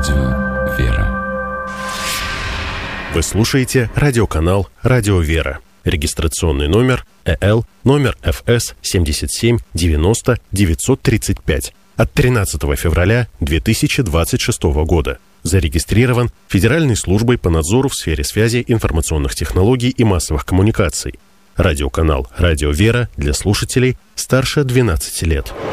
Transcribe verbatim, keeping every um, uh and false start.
Радио «Вера». Вы слушаете радиоканал «Радио Вера». Регистрационный номер э л номер эф эс семьдесят семь девяносто девятьсот тридцать пять от тринадцатого февраля две тысячи двадцать шестого года. Зарегистрирован Федеральной службой по надзору в сфере связи, информационных технологий и массовых коммуникаций. Радиоканал «Радио Вера» для слушателей старше двенадцати лет.